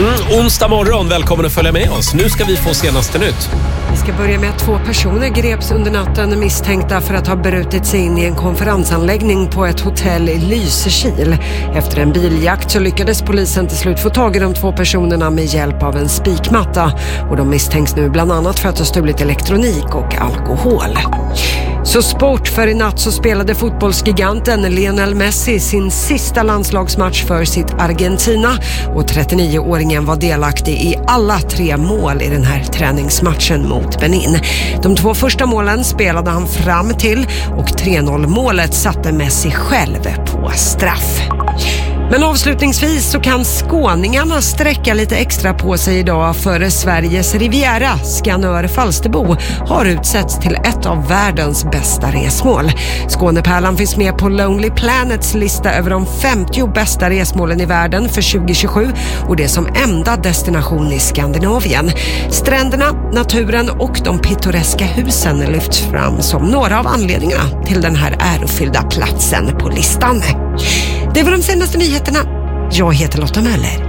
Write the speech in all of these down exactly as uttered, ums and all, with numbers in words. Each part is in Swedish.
Mm, onsdag morgon, välkommen att följa med oss. Nu ska vi få senaste nytt. Vi ska börja med att två personer greps under natten misstänkta för att ha brutit sig in i en konferensanläggning på ett hotell i Lysekil. Efter en biljakt så lyckades polisen till slut få tag i de två personerna med hjälp av en spikmatta. Och de misstänks nu bland annat för att ha stulit elektronik och alkohol. Så sport, för i natt så spelade fotbollsgiganten Lionel Messi sin sista landslagsmatch för sitt Argentina och trettionio-åringen var delaktig i alla tre mål i den här träningsmatchen mot Benin. De två första målen spelade han fram till och tre noll-målet satte Messi själv på straff. Men avslutningsvis så kan skåningarna sträcka lite extra på sig idag för Sveriges Riviera. Skanör Falsterbo har utsetts till ett av världens bästa resmål. Skånepärlan finns med på Lonely Planets lista över de femtio bästa resmålen i världen för tjugo tjugosju och det som enda destination i Skandinavien. Stränderna, naturen och de pittoreska husen lyfts fram som några av anledningarna till den här ärofyllda platsen på listan. Det var de senaste nyheterna. Jag heter Lotta Möller.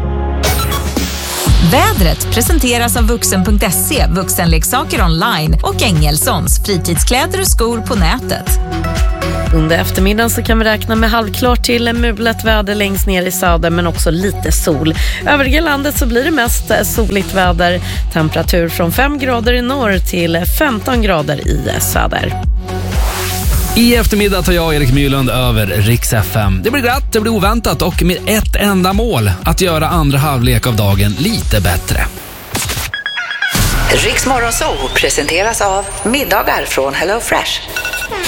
Vädret presenteras av vuxen punkt se, vuxenleksaker online och Engelsons, fritidskläder och skor på nätet. Under eftermiddagen så kan vi räkna med halvklart till mulet väder längst ner i söder men också lite sol. Övriga landet så blir det mest soligt väder. Temperatur från fem grader i norr till femton grader i söder. I eftermiddag tar jag och Erik Mylund över Rix F M. Det blir glatt, det blir oväntat och med ett enda mål: att göra andra halvlek av dagen lite bättre. Rix Morgonzoo presenteras av middagar från Hello Fresh.